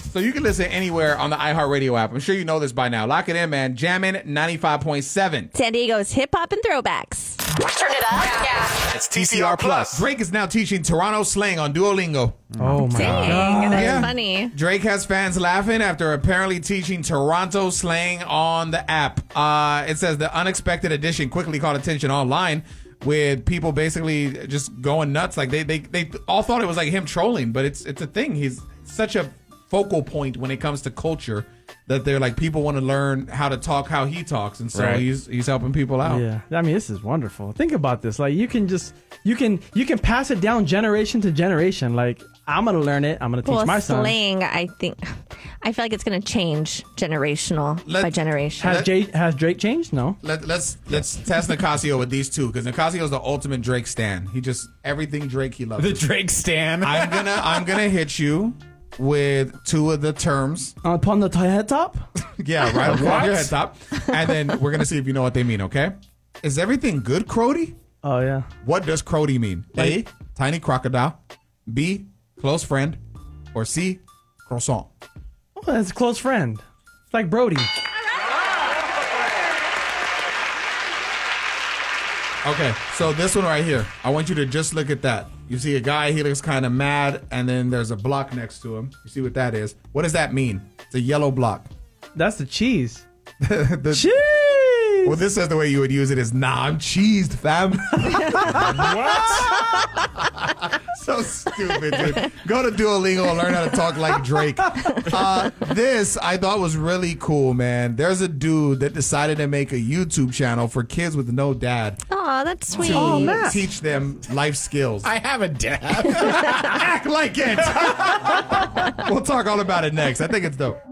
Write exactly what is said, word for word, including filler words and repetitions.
So you can listen anywhere on the iHeartRadio app. I'm sure you know this by now. Lock it in, man. Jammin' ninety-five point seven. San Diego's hip hop and throwbacks. Turn it up. Yeah. It's T C R Plus. Drake is now teaching Toronto slang on Duolingo. Oh, my Dang, God. that's Yeah. funny. Drake has fans laughing after apparently teaching Toronto slang on the app. Uh, it says the unexpected addition quickly caught attention online, with people basically just going nuts. Like they, they, they all thought it was like him trolling, but it's it's a thing. He's such a focal point when it comes to culture that they're like, people want to learn how to talk how he talks, and so Right. he's he's helping people out. Yeah, I mean, this is wonderful. Think about this. Like, you can just you can you can pass it down generation to generation. Like, I'm gonna learn it. I'm gonna teach Well, my son. slang, I think, I feel like it's going to change generational Let- by generation. Has Jay, has Drake changed? No. Let, let's let's test Nicasio with these two, because Nicasio's the ultimate Drake stan. He just everything Drake he loves. The Drake stan. I'm gonna I'm gonna hit you with two of the terms. Upon the t- head top. Yeah, right. On your head top, and then we're gonna see if you know what they mean. Okay? Is everything good, Crody? Oh yeah. What does Crody mean? A, tiny crocodile. B, close friend. Or C, croissant. Oh, that's a close friend. It's like Brody. Okay, so this one right here, I want you to just look at that. You see a guy, he looks kind of mad, and then there's a block next to him. You see what that is? What does that mean? It's a yellow block. That's the cheese. The- Cheese. well, this says the way you would use it is, nah, I'm cheesed, fam. What? So stupid, dude. Go to Duolingo and learn how to talk like Drake. Uh, this I thought was really cool, man. There's a dude that decided to make a YouTube channel for kids with no dad Oh, that's sweet. to teach them life skills. I have a dad. Act like it. We'll talk all about it next. I think it's dope.